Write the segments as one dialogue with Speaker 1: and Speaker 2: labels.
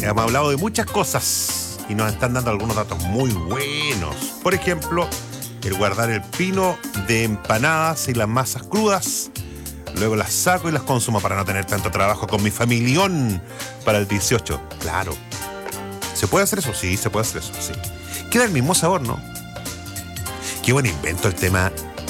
Speaker 1: hemos hablado de muchas cosas y nos están dando algunos datos muy buenos. Por ejemplo, el guardar el pino de empanadas y las masas crudas. Luego las saco y las consumo para no tener tanto trabajo con mi familión para el 18. Claro. ¿Se puede hacer eso? Sí, se puede hacer eso, sí. Queda el mismo sabor, ¿no? Qué buen invento el tema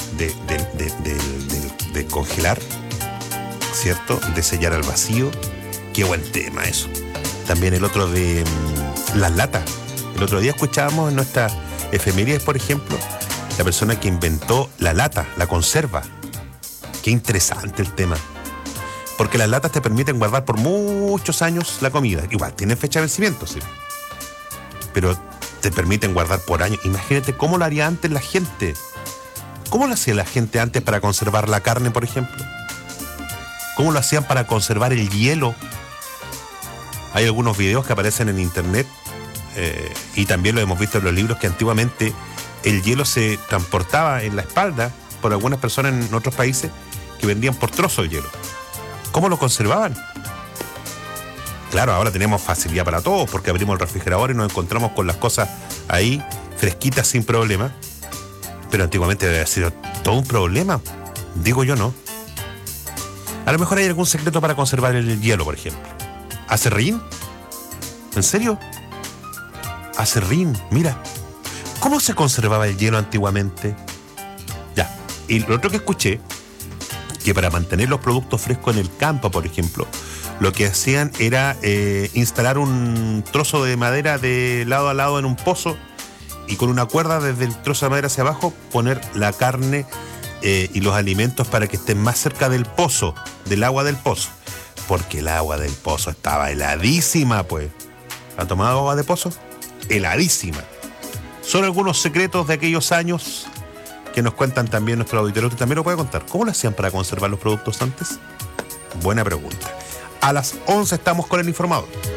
Speaker 1: de congelar, ¿cierto? De sellar al vacío. Qué buen tema eso. También el otro de las latas. El otro día escuchábamos en nuestra efemérides, por ejemplo, la persona que inventó la lata, la conserva. Qué interesante el tema. Porque las latas te permiten guardar por muchos años la comida. Igual, tienen fecha de vencimiento, sí. Pero te permiten guardar por años. Imagínate cómo lo haría antes la gente. ¿Cómo lo hacía la gente antes para conservar la carne, por ejemplo? ¿Cómo lo hacían para conservar el hielo? Hay algunos videos que aparecen en internet y también lo hemos visto en los libros, que antiguamente el hielo se transportaba en la espalda por algunas personas en otros países que vendían por trozo el hielo. ¿Cómo lo conservaban? Claro, ahora tenemos facilidad para todos porque abrimos el refrigerador y nos encontramos con las cosas ahí fresquitas sin problema. Pero antiguamente debe haber sido todo un problema. Digo yo, ¿no? A lo mejor hay algún secreto para conservar el hielo, por ejemplo. ¿Acerrín? ¿En serio? Acerrín, mira. ¿Cómo se conservaba el hielo antiguamente? Ya. Y lo otro que escuché, que para mantener los productos frescos en el campo, por ejemplo, lo que hacían era instalar un trozo de madera de lado a lado en un pozo y con una cuerda desde el trozo de madera hacia abajo poner la carne y los alimentos para que estén más cerca del pozo, del agua del pozo. Porque el agua del pozo estaba heladísima, pues. ¿Han tomado agua de pozo? Heladísima. Son algunos secretos de aquellos años que nos cuentan también nuestro auditorio, que también lo puede contar. ¿Cómo lo hacían para conservar los productos antes? Buena pregunta. A las 11 estamos con el informador.